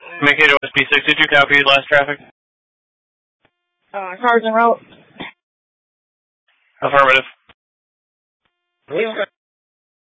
Mankato SP6, did you copy last traffic? Cars en route. Affirmative.